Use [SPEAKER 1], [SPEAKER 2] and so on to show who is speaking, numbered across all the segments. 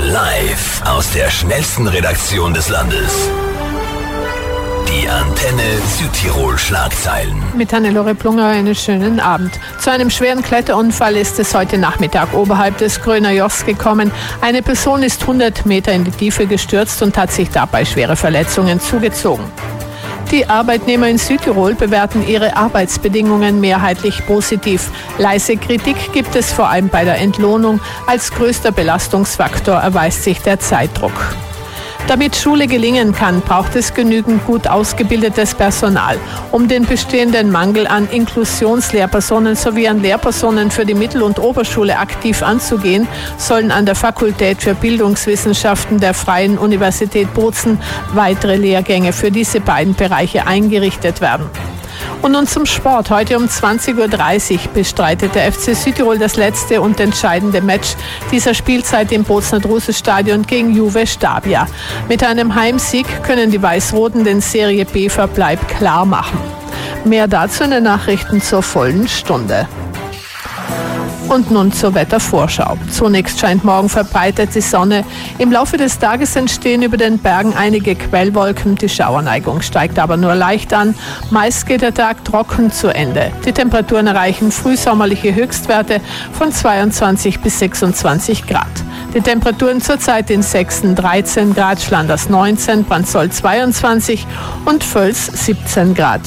[SPEAKER 1] Live aus der schnellsten Redaktion des Landes. Die Antenne Südtirol Schlagzeilen.
[SPEAKER 2] Mit Hannelore Plunger einen schönen Abend. Zu einem schweren Kletterunfall ist es heute Nachmittag oberhalb des Gröner Jochs gekommen. Eine Person ist 100 Meter in die Tiefe gestürzt und hat sich dabei schwere Verletzungen zugezogen. Die Arbeitnehmer in Südtirol bewerten ihre Arbeitsbedingungen mehrheitlich positiv. Leise Kritik gibt es vor allem bei der Entlohnung. Als größter Belastungsfaktor erweist sich der Zeitdruck. Damit Schule gelingen kann, braucht es genügend gut ausgebildetes Personal. Um den bestehenden Mangel an Inklusionslehrpersonen sowie an Lehrpersonen für die Mittel- und Oberschule aktiv anzugehen, sollen an der Fakultät für Bildungswissenschaften der Freien Universität Bozen weitere Lehrgänge für diese beiden Bereiche eingerichtet werden. Und nun zum Sport. Heute um 20.30 Uhr bestreitet der FC Südtirol das letzte und entscheidende Match dieser Spielzeit im Bozner Drusus-Stadion gegen Juve Stabia. Mit einem Heimsieg können die Weiß-Roten den Serie B-Verbleib klar machen. Mehr dazu in den Nachrichten zur vollen Stunde. Und nun zur Wettervorschau. Zunächst scheint morgen verbreitet die Sonne. Im Laufe des Tages entstehen über den Bergen einige Quellwolken. Die Schauerneigung steigt aber nur leicht an. Meist geht der Tag trocken zu Ende. Die Temperaturen erreichen frühsommerliche Höchstwerte von 22 bis 26 Grad. Die Temperaturen zurzeit in Sexten 13 Grad, Schlanders 19, Brandsoll 22 und Völs 17 Grad.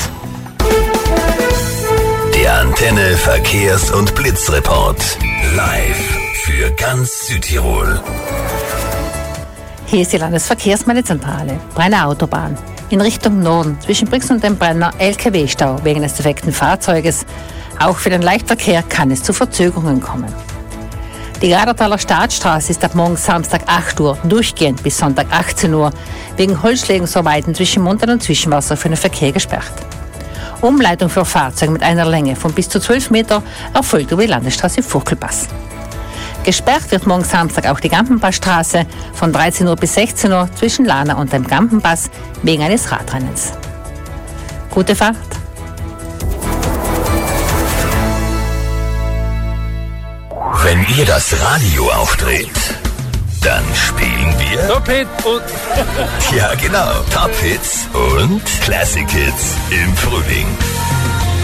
[SPEAKER 1] Der Antenne Verkehrs- und Blitzreport. Live für ganz Südtirol.
[SPEAKER 3] Hier ist die Landesverkehrsmeldezentrale. Brenner Autobahn. In Richtung Norden zwischen Brix und dem Brenner LKW-Stau wegen des defekten Fahrzeuges. Auch für den Leichtverkehr kann es zu Verzögerungen kommen. Die Gradertaler Staatsstraße ist ab morgen Samstag 8 Uhr durchgehend bis Sonntag 18 Uhr wegen Holzschlägungsarbeiten zwischen Montan und Zwischenwasser für den Verkehr gesperrt. Umleitung für Fahrzeuge mit einer Länge von bis zu 12 Meter erfolgt über die Landesstraße Furkelpass. Gesperrt wird morgen Samstag auch die Gampenpassstraße von 13 Uhr bis 16 Uhr zwischen Lana und dem Gampenpass wegen eines Radrennens. Gute Fahrt!
[SPEAKER 1] Wenn ihr das Radio aufdreht, dann spielen wir
[SPEAKER 4] Top Hit und
[SPEAKER 1] ja genau, Top Hits und Classic Hits im Frühling.